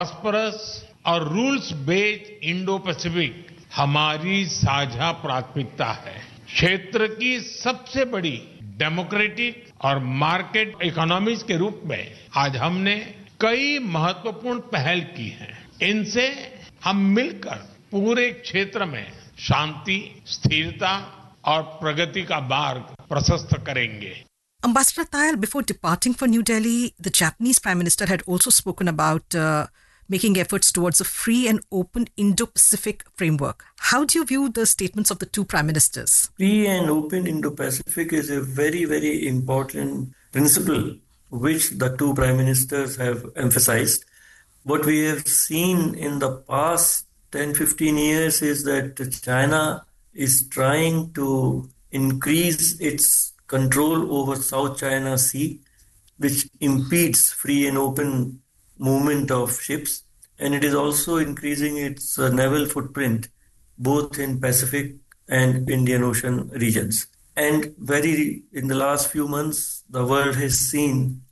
Prosperous और rules based Indo Pacific हमारी साझा प्राथमिकता है। क्षेत्र की सबसे बड़ी डेमोक्रेटिक और मार्केट इकोनॉमीज के रूप में आज हमने कई महत्वपूर्ण पहल की हैं। इनसे हम मिलकर पूरे क्षेत्र में शांति, स्थिरता और प्रगति का मार्ग प्रशस्त करेंगे। Ambassador Tayal, before departing for New Delhi, the Japanese Prime Minister had also spoken about making efforts towards a free and open Indo-Pacific framework. How do you view the statements of the two Prime Ministers? Free and open Indo-Pacific is a very, very important principle which the two Prime Ministers have emphasized. What we have seen in the past 10-15 years is that China is trying to increase its control over South China Sea, which impedes free and open movement of ships, and it is also increasing its naval footprint both in Pacific and Indian Ocean regions. And in the last few months, the world has seen